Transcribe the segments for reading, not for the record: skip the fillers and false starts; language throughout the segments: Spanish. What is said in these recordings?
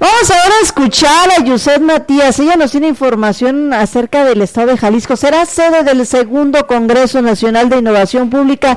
Vamos ahora a escuchar a Yuset Matías. Ella nos tiene información acerca del estado de Jalisco. Será sede del segundo Congreso Nacional de Innovación Pública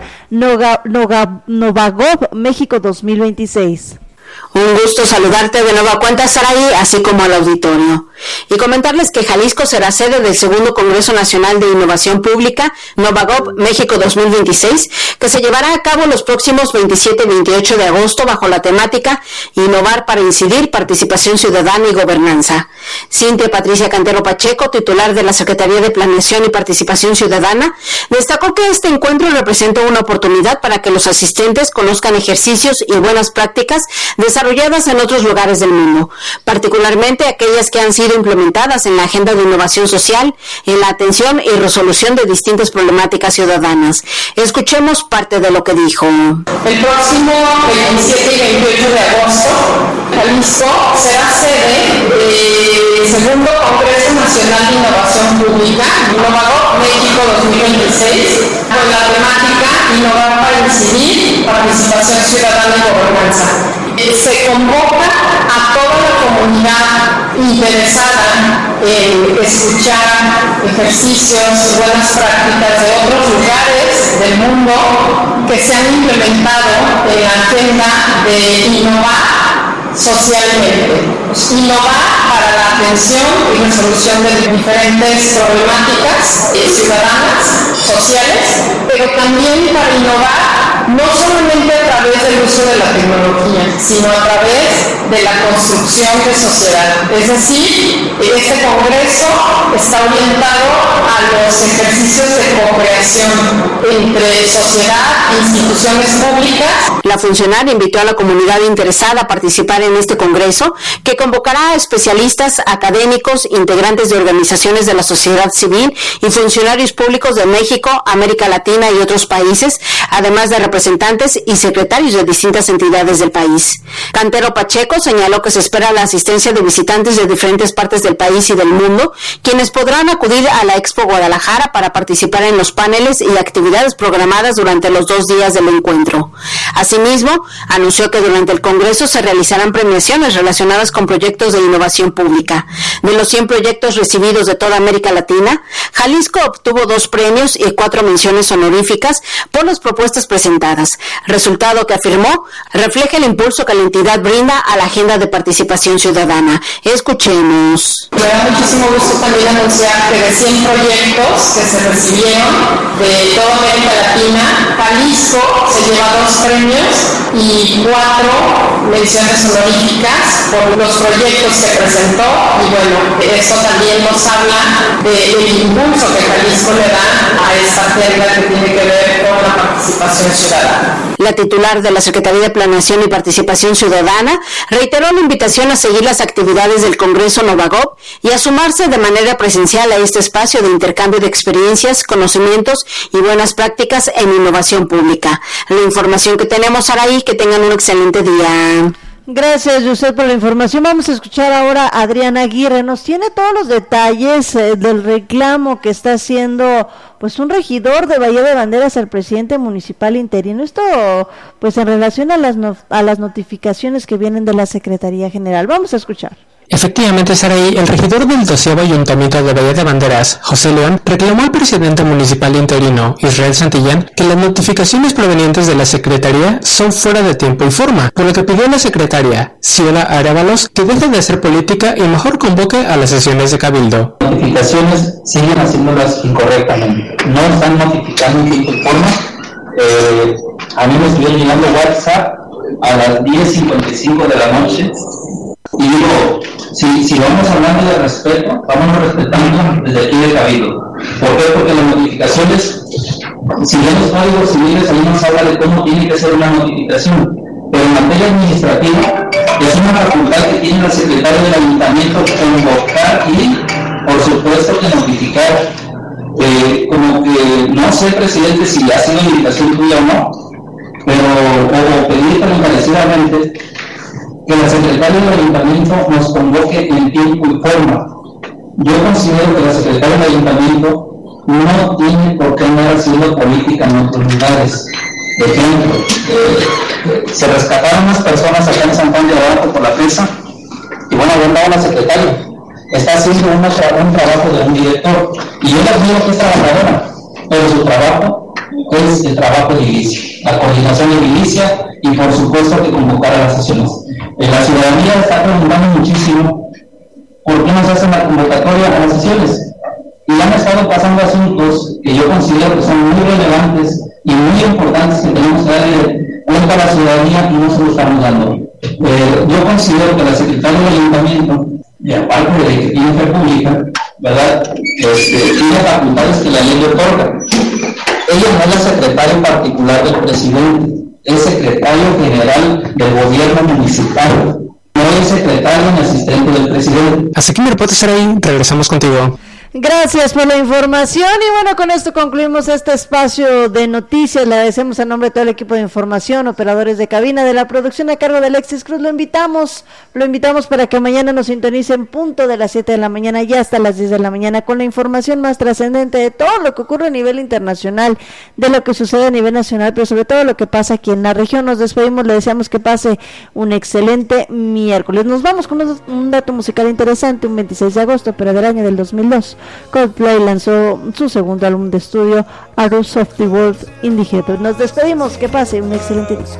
Novagov México 2026. Un gusto saludarte de nueva cuenta, Saraí, así como al auditorio. Y comentarles que Jalisco será sede del segundo Congreso Nacional de Innovación Pública, Novagov México 2026, que se llevará a cabo los próximos 27 y 28 de agosto bajo la temática Innovar para incidir, participación ciudadana y gobernanza. Cintia Patricia Cantero Pacheco, titular de la Secretaría de Planeación y Participación Ciudadana, destacó que este encuentro representa una oportunidad para que los asistentes conozcan ejercicios y buenas prácticas desarrolladas en otros lugares del mundo, particularmente aquellas que han sido implementadas en la agenda de innovación social, en la atención y resolución de distintas problemáticas ciudadanas. Escuchemos parte de lo que dijo. El próximo 27 y 28 de agosto, Jalisco será sede del segundo Congreso Nacional de Innovación Pública, Novagov México 2026, con la temática Innovar para incidir, participación ciudadana y gobernanza. Se convoca a toda la comunidad interesada en escuchar ejercicios y buenas prácticas de otros lugares del mundo que se han implementado en la agenda de innovar socialmente. Innovar para la atención y resolución de diferentes problemáticas ciudadanas, sociales, pero también para innovar no solamente a través del uso de la tecnología, sino a través de la construcción de sociedad. Es decir, este Congreso está orientado a los ejercicios de co-creación entre sociedad e instituciones públicas. La funcionaria invitó a la comunidad interesada a participar en este Congreso, que convocará a especialistas, académicos, integrantes de organizaciones de la sociedad civil y funcionarios públicos de México, América Latina y otros países, además de representantes y secretarios de distintas entidades del país. Cantero Pacheco señaló que se espera la asistencia de visitantes de diferentes partes del país y del mundo, quienes podrán acudir a la Expo Guadalajara para participar en los paneles y actividades programadas durante los 2 días del encuentro. Asimismo, anunció que durante el Congreso se realizarán premiaciones relacionadas con proyectos de innovación pública. De los 100 proyectos recibidos de toda América Latina, Jalisco obtuvo 2 premios y 4 menciones honoríficas por las propuestas presentadas, resultado que afirmó refleja el impulso que la entidad brinda a la agenda de participación ciudadana. Escuchemos. Me da muchísimo gusto también anunciar que de 100 proyectos que se recibieron de toda América Latina, Jalisco se lleva 2 premios y 4 menciones honoríficas por los proyectos que presentó, y bueno, eso también nos habla del impulso que Jalisco le da a esta agenda que tiene que ver con la participación ciudadana. La titular de la Secretaría de Planeación y Participación Ciudadana reiteró la invitación a seguir las actividades del Congreso Novagov y a sumarse de manera presencial a este espacio de intercambio de experiencias, conocimientos y buenas prácticas en innovación pública. La información que tenemos, Araí, que tengan un excelente día. Gracias, Yuset, por la información. Vamos a escuchar ahora a Adriana Aguirre. Nos tiene todos los detalles del reclamo que está haciendo pues un regidor de Bahía de Banderas al presidente municipal interino. Esto pues en relación a las notificaciones que vienen de la Secretaría General. Vamos a escuchar. Efectivamente, Saraí, el regidor del 12º Ayuntamiento de Bahía de Banderas, José León, reclamó al presidente municipal interino, Israel Santillán, que las notificaciones provenientes de la Secretaría son fuera de tiempo y forma, por lo que pidió a la secretaria, Ciela Arávalos, que deje de hacer política y mejor convoque a las sesiones de cabildo. Las notificaciones siguen haciéndolas incorrectamente, no están notificando en tiempo y forma. A mí me estuvieron llegando WhatsApp a las 10:55 de la noche. Y digo, si vamos hablando de respeto, vamos respetando desde aquí de Cabildo. ¿Por qué? Porque las notificaciones, si bien los códigos civiles ahí nos habla de cómo tiene que ser una notificación, pero en materia administrativa es una facultad que tiene la secretaria del ayuntamiento convocar y, por supuesto, que notificar. Como que no sé, presidente, si ha sido invitación tuya o no, pero o pedir encarecidamente que la secretaria del ayuntamiento nos convoque en tiempo y forma. Yo considero que la secretaria del ayuntamiento no tiene por qué andar haciendo política en otros lugares. Por ejemplo, se rescataron unas personas acá en San Juan de Abajo por la presa, y bueno, una secretaria, está haciendo un trabajo de un director, y yo le admiro que es trabajadora, pero su trabajo es el trabajo de edilicia, la coordinación de edilicia y por supuesto que convocar a las sesiones. La ciudadanía está preguntando muchísimo por qué no se hace la convocatoria a las sesiones, y han estado pasando asuntos que yo considero que son muy relevantes y muy importantes, que tenemos que darle cuenta a la ciudadanía y no se lo estamos dando. Yo considero que la secretaria del ayuntamiento, y aparte de que tiene fe pública, ¿verdad? Tiene facultades que la ley le otorga. Ella no es la secretaria particular del presidente, es secretario general del gobierno municipal, no es secretario ni asistente del presidente. Así que mi reporte estará ahí, regresamos contigo. Gracias por la información y bueno, con esto concluimos este espacio de noticias. Le agradecemos a nombre de todo el equipo de información, operadores de cabina, de la producción a cargo de Alexis Cruz. Lo invitamos para que mañana nos sintonicen punto de las 7 de la mañana y hasta las 10 de la mañana con la información más trascendente de todo lo que ocurre a nivel internacional, de lo que sucede a nivel nacional, pero sobre todo lo que pasa aquí en la región. Nos despedimos, le deseamos que pase un excelente miércoles. Nos vamos con un dato musical interesante. Un 26 de agosto, pero del año del 2002. Coldplay lanzó su segundo álbum de estudio, Arrows of the World in the Head. Nos despedimos, que pase un excelente día.